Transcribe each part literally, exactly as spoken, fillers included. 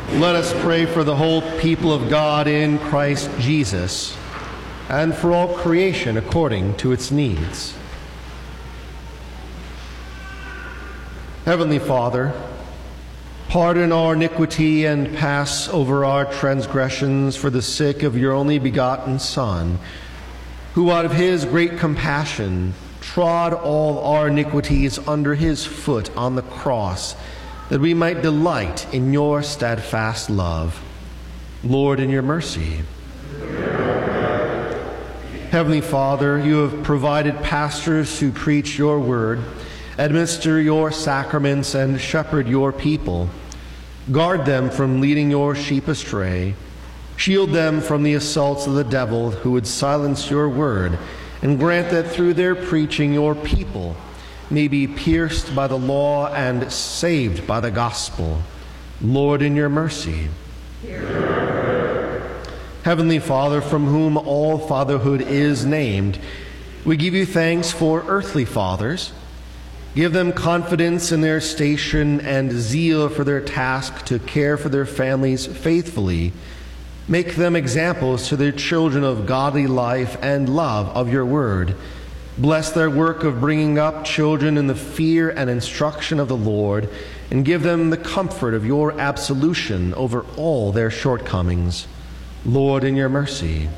Let us pray for the whole people of God in Christ Jesus, and for all creation according to its needs. Heavenly Father, pardon our iniquity and pass over our transgressions for the sake of your only begotten Son, who out of his great compassion trod all our iniquities under his foot on the cross, that we might delight in your steadfast love. Lord, in your mercy. Heavenly Father, you have provided pastors who preach your word, administer your sacraments, and shepherd your people. Guard them from leading your sheep astray. Shield them from the assaults of the devil who would silence your word, and grant that through their preaching your people may be pierced by the law and saved by the gospel. Lord, in your mercy. Heavenly Father, from whom all fatherhood is named, we give you thanks for earthly fathers. Give them confidence in their station and zeal for their task to care for their families faithfully. Make them examples to their children of godly life and love of your word. Bless their work of bringing up children in the fear and instruction of the Lord, and give them the comfort of your absolution over all their shortcomings. Lord, in your mercy.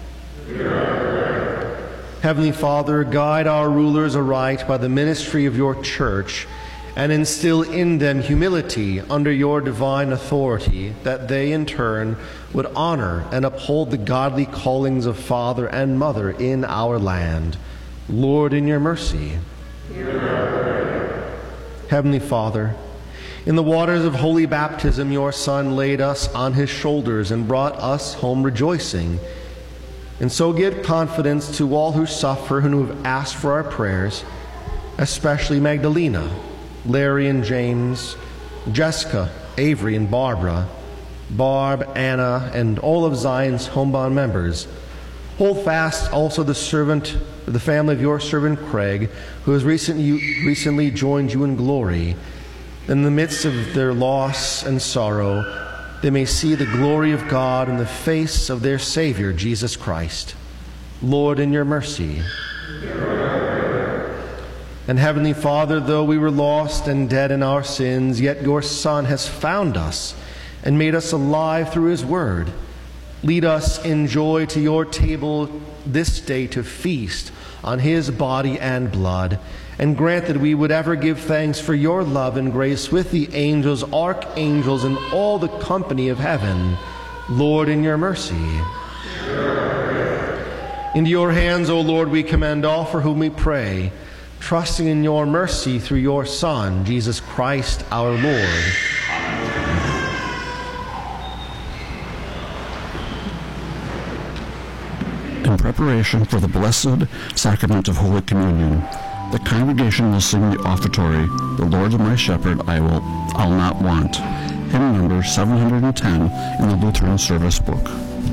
Heavenly Father, guide our rulers aright by the ministry of your church, and instill in them humility under your divine authority, that they in turn would honor and uphold the godly callings of father and mother in our land. Lord, in your mercy. Heavenly Father, in the waters of holy baptism your Son laid us on his shoulders and brought us home rejoicing. And so give confidence to all who suffer and who have asked for our prayers, especially Magdalena, Larry and James, Jessica, Avery and Barbara, Barb, Anna, and all of Zion's homebound members. Hold fast also the servant, the family of your servant Craig, who has recently, recently joined you in glory. In the midst of their loss and sorrow, they may see the glory of God in the face of their Savior, Jesus Christ. Lord, in your mercy. And Heavenly Father, though we were lost and dead in our sins, yet your Son has found us and made us alive through his word. Lead us in joy to your table this day to feast on his body and blood, and grant that we would ever give thanks for your love and grace with the angels, archangels, and all the company of heaven. Lord, in your mercy. Into your hands, O Lord, we commend all for whom we pray, trusting in your mercy through your Son, Jesus Christ our Lord. In preparation for the blessed sacrament of Holy Communion, the congregation will sing the offertory, "The Lord is my shepherd, I will, I'll not want," hymn number seven hundred ten in the Lutheran Service Book.